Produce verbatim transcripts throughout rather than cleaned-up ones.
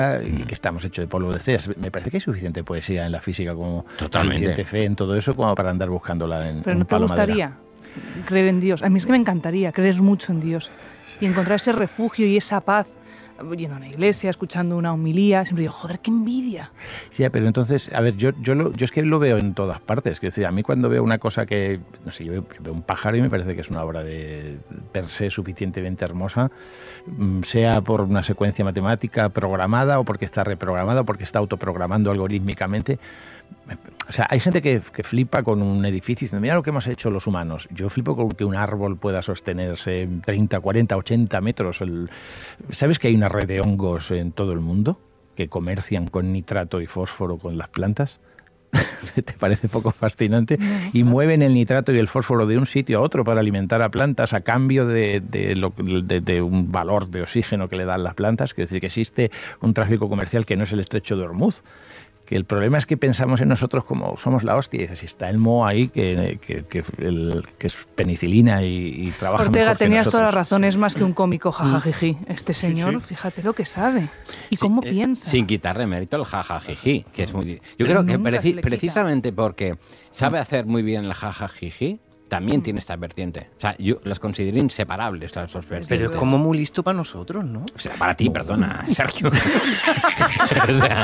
y que estamos hechos de polvo de estrellas. Me parece que hay suficiente poesía en la física como Totalmente. suficiente fe en todo eso como para andar buscándola en Pero un ¿no te palo gustaría madera. creer en Dios? A mí es que me encantaría creer mucho en Dios y encontrar ese refugio y esa paz yendo a una iglesia, escuchando una homilía. Siempre digo, joder, qué envidia. Sí, pero entonces, a ver, yo yo, lo, yo es que lo veo en todas partes. Es decir, a mí cuando veo una cosa que, no sé, yo veo, yo veo un pájaro y me parece que es una obra de per se suficientemente hermosa, sea por una secuencia matemática programada o porque está reprogramada o porque está autoprogramando algorítmicamente. O sea, hay gente que, que flipa con un edificio y dice, mira lo que hemos hecho los humanos. Yo flipo con que un árbol pueda sostenerse treinta, cuarenta, ochenta metros. El... ¿Sabes que hay una red de hongos en todo el mundo que comercian con nitrato y fósforo con las plantas? ¿Te parece poco fascinante? Y mueven el nitrato y el fósforo de un sitio a otro para alimentar a plantas a cambio de, de, lo, de, de un valor de oxígeno que le dan las plantas. Es decir, que existe un tráfico comercial que no es el estrecho de Hormuz. Que el problema es que pensamos en nosotros como somos la hostia. Y dices, si está el Mo ahí, que, que, que, el, que es penicilina y, y trabaja Ortega, mejor que tenías nosotros. toda la razón, es más que un cómico jajajiji. Este señor, Sí, sí. fíjate lo que sabe y Sí, cómo eh, piensa. Sin quitarle mérito al jajajiji, que es muy... Yo creo que nunca preci- se le quita. precisamente porque sabe hacer muy bien el jajajiji, también tiene esta vertiente. O sea, yo las considero inseparables las dos vertientes. Pero es como muy listo para nosotros, ¿no? O sea, para ti, perdona, Sergio. O sea,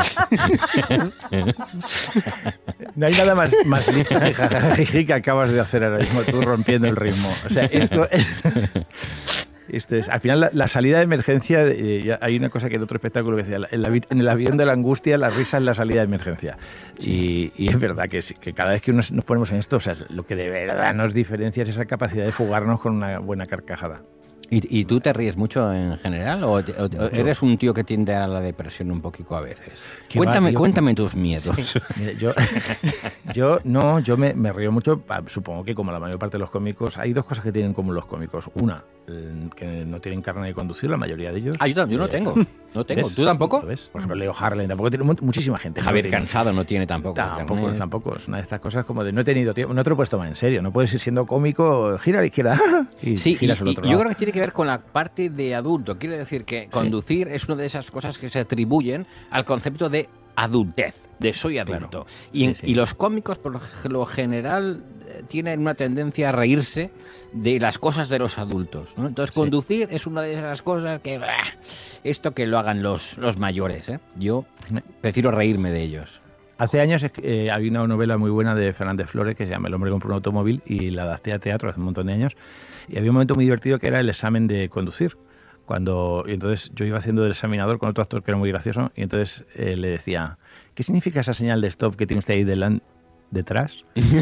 No hay nada más, más listo que jajajiji que acabas de hacer ahora mismo, tú rompiendo el ritmo. O sea, esto es... Esto es, al final, la, la salida de emergencia, eh, ya hay una cosa que en otro espectáculo que decía, en, la, en el avión de la angustia, la risa es la salida de emergencia. Sí. Y, y es verdad que, que cada vez que nos, nos ponemos en esto, o sea, lo que de verdad nos diferencia es esa capacidad de fugarnos con una buena carcajada. ¿Y, ¿Y tú te ríes mucho en general o, te, o, o eres un tío que tiende a la depresión un poquito a veces? Cuéntame, va, cuéntame tus miedos. Sí. Mire, yo, yo no, yo me, me río mucho. Supongo que como la mayor parte de los cómicos, hay dos cosas que tienen en común los cómicos. Una, eh, que no tienen carne de conducir, la mayoría de ellos. Ah, yo, yo no tengo. No tengo. ¿Ves? ¿Tú tampoco? ¿Ves? Por ejemplo, Leo Harlem tampoco tiene muchísima gente. Javier no tiene. Cansado no tiene tampoco. Tampoco, carnet. tampoco. Es una de estas cosas como de no he tenido tiempo, no te lo he puesto más en serio. No puedes ir siendo cómico, gira a la izquierda y Sí, y, giras al y otro yo lado. creo que tiene que ver con la parte de adulto. Quiere decir que conducir es una de esas cosas que se atribuyen al concepto de adultez, de soy adulto. Claro. Y, en- Sí, sí. y los cómicos, por lo general, eh, tienen una tendencia a reírse de las cosas de los adultos, ¿no? Entonces, Sí. conducir es una de esas cosas que... bah, esto que lo hagan los, los mayores, ¿eh? Yo prefiero reírme de ellos. Hace años eh, había una novela muy buena de Fernández Flores que se llama El hombre compró un automóvil y la adapté a teatro hace un montón de años. Y había un momento muy divertido que era el examen de conducir. Cuando, y entonces yo iba haciendo del examinador con otro actor que era muy gracioso y entonces eh, le decía, ¿qué significa esa señal de stop que tiene usted ahí delan- detrás?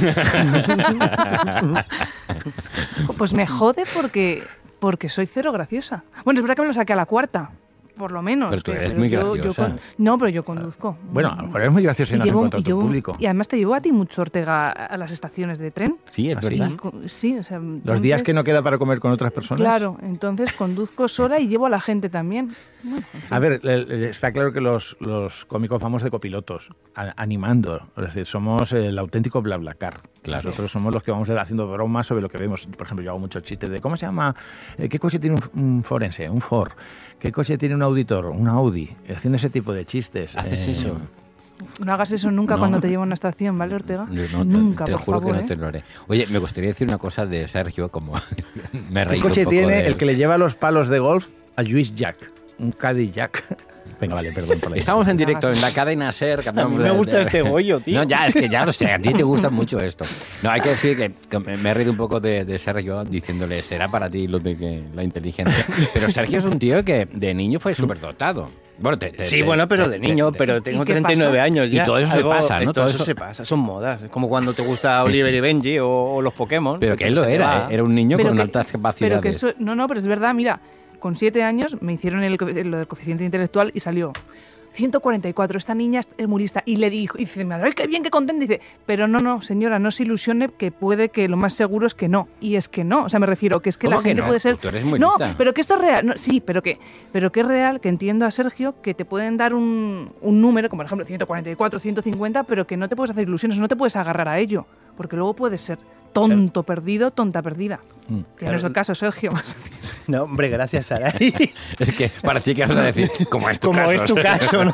Pues me jode porque, porque soy cero graciosa. Bueno, es verdad que me lo saqué a la cuarta, por lo menos. Pero tú que- eres muy yo- yo graciosa. con- no, pero yo conduzco. Bueno, a lo mejor eres muy gracioso y no has llevo- encontrado tu llevo- público. y además te llevo a ti mucho, Ortega, a las estaciones de tren. Sí, es ¿Ah, sí? verdad. Y con- sí, o sea, Los entonces- días que no queda para comer con otras personas. Claro, entonces conduzco sola y llevo a la gente también. Bueno, en fin. A ver, le- le- está claro que los, los cómicos vamos de copilotos, a- animando. Es decir, somos el auténtico BlaBlaCar. Claro. Nosotros somos los que vamos a ir haciendo bromas sobre lo que vemos. Por ejemplo, yo hago muchos chistes de ¿cómo se llama? Eh, ¿Qué coche tiene un, un forense? Un Ford. ¿Qué coche tiene un auditor? Un Audi. Haciendo ese tipo de chistes. ¿Haces Eh, eso? No hagas eso nunca No. cuando te llevo a una estación, ¿vale, Ortega? Yo no, te- nunca, te, por juro favor, que no ¿eh? te lo haré. Oye, me gustaría decir una cosa de Sergio, como me he ¿Qué reído un coche poco tiene de él. el que le lleva los palos de golf a Luis Jack? Un Cadillac. Venga, vale, perdón por la Estamos en directo en la cadena SER. A cambiamos mí me de- gusta de- este Goyo, tío. No, ya, es que ya lo sé, a ti te gusta mucho esto. No, hay que decir que, que me he reído un poco de, de Sergio diciéndole, será para ti lo de que la inteligencia. Pero Sergio es un tío que de niño fue superdotado. Bueno, te- te- Sí, te- bueno, pero te- de niño, te- pero ¿Y tengo qué treinta y nueve pasa? años Y ya. todo eso se pasa, ¿no? Todo Todo eso eso- se pasa, son modas. Es como cuando te gusta Oliver y Benji o, o los Pokémon. Pero que él lo se te era, va. ¿eh? Era un niño Pero con que- altas Pero capacidades. que eso, no, no, pero es verdad, mira, con siete años me hicieron el, co- lo del coeficiente intelectual y salió ciento cuarenta y cuatro, esta niña es muy lista. Y le dijo, y dice, madre, qué bien, qué contenta. Dice, pero no, no, señora, no se ilusione que puede que lo más seguro es que no. Y es que no, o sea, me refiero que es que ¿Cómo la que gente no? puede ser... Tú eres muy no, lista. pero que esto es real. No, sí, pero que, pero que es real, que entiendo a Sergio, que te pueden dar un, un número, como por ejemplo ciento cuarenta y cuatro, ciento cincuenta, pero que no te puedes hacer ilusiones, no te puedes agarrar a ello. Porque luego puedes ser tonto perdido, tonta perdida. Mm. Que no es el caso, Sergio. No, hombre, gracias, Saray. Es que parecía que ibas a decir, como es tu Como caso. es tu caso, ¿no?